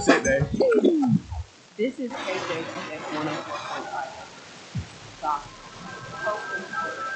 sit there. This is KJTX 104.5 FM. Gospel. Hosted